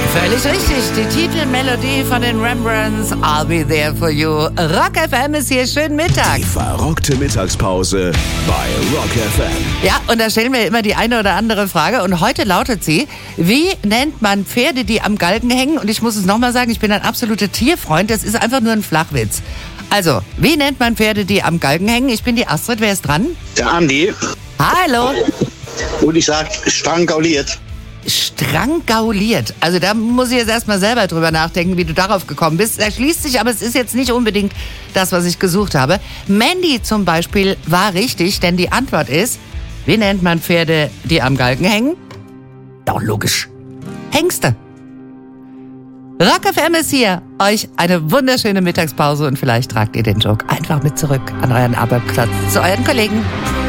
Völlig richtig, die Titelmelodie von den Rembrandts, I'll Be There For You. Rock FM ist hier, schönen Mittag. Die verrockte Mittagspause bei Rock FM. Ja, und da stellen wir immer die eine oder andere Frage und heute lautet sie, wie nennt man Pferde, die am Galgen hängen? Und ich muss es nochmal sagen, ich bin ein absoluter Tierfreund, das ist einfach nur ein Flachwitz. Also, wie nennt man Pferde, die am Galgen hängen? Ich bin die Astrid, wer ist dran? Der Andi. Hallo. Und ich sag, strangauliert. Strangauliert. Also da muss ich jetzt erstmal selber drüber nachdenken, wie du darauf gekommen bist. Erschließt sich, aber es ist jetzt nicht unbedingt das, was ich gesucht habe. Mandy zum Beispiel war richtig, denn die Antwort ist, wie nennt man Pferde, die am Galgen hängen? Doch logisch. Hengste. Rock FM ist hier. Euch eine wunderschöne Mittagspause und vielleicht tragt ihr den Joke einfach mit zurück an euren Arbeitsplatz zu euren Kollegen.